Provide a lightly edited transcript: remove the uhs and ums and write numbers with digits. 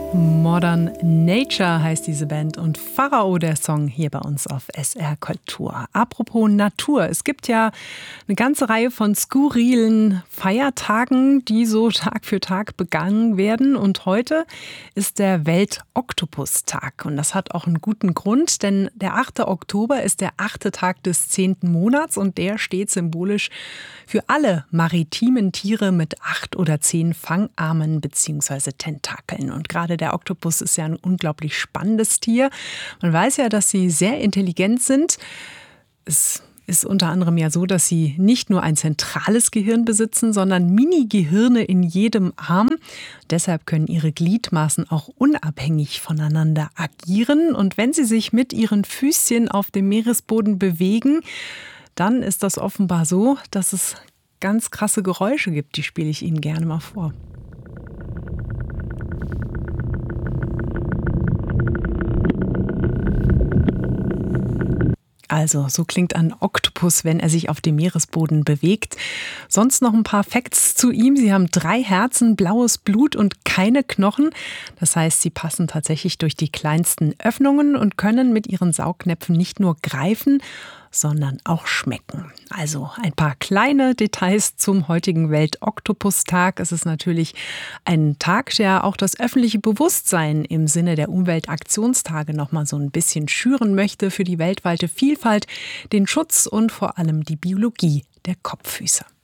Modern Nature heißt diese Band und Pharao der Song hier bei uns auf SR Kultur. Apropos Natur, es gibt ja eine ganze Reihe von skurrilen Feiertagen, die so Tag für Tag begangen werden. Und heute ist der Welt-Oktopus-Tag. Und das hat auch einen guten Grund, denn der 8. Oktober ist der 8. Tag des 10. Monats und der steht symbolisch für alle maritimen Tiere mit 8 oder 10 Fangarmen bzw. Tentakeln. Und gerade der Oktopus ist ja ein unglaublich spannendes Tier. Man weiß ja, dass sie sehr intelligent sind. Es ist unter anderem ja so, dass sie nicht nur ein zentrales Gehirn besitzen, sondern Mini-Gehirne in jedem Arm. Deshalb können ihre Gliedmaßen auch unabhängig voneinander agieren. Und wenn sie sich mit ihren Füßchen auf dem Meeresboden bewegen, dann ist das offenbar so, dass es ganz krasse Geräusche gibt. Die spiele ich Ihnen gerne mal vor. Also, so klingt ein Oktopus, wenn er sich auf dem Meeresboden bewegt. Sonst noch ein paar Facts zu ihm. Sie haben 3 Herzen, blaues Blut und keine Knochen. Das heißt, sie passen tatsächlich durch die kleinsten Öffnungen und können mit ihren Saugnäpfen nicht nur greifen, sondern auch schmecken. Also ein paar kleine Details zum heutigen Welt-Oktopus-Tag. Es ist natürlich ein Tag, der auch das öffentliche Bewusstsein im Sinne der Umweltaktionstage noch mal so ein bisschen schüren möchte für die weltweite Vielfalt, den Schutz und vor allem die Biologie der Kopffüße.